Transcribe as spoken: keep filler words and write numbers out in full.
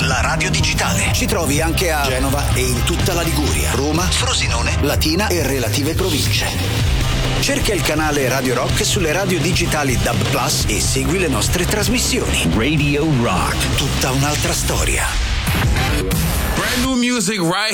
la radio digitale. Ci trovi anche a Genova e in tutta la Liguria, Roma, Frosinone, Latina e relative province. Cerca il canale Radio Rock sulle radio digitali D A B Plus e segui le nostre trasmissioni. Radio Rock, tutta un'altra storia. Brand new music right